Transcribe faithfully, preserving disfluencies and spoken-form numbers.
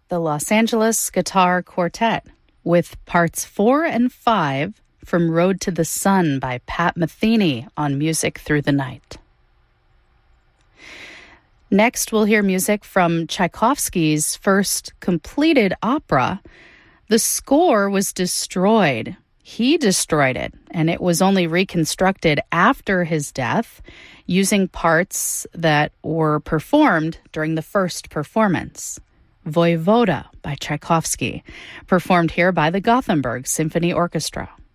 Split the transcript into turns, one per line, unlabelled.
the Los Angeles Guitar Quartet, with parts four and five from Road to the Sun by Pat Metheny on Music Through the Night. Next, we'll hear music from Tchaikovsky's first completed opera. The score was destroyed. He destroyed it, and it was only reconstructed after his death using parts that were performed during the first performance. Voivoda by Tchaikovsky, performed here by the Gothenburg Symphony Orchestra.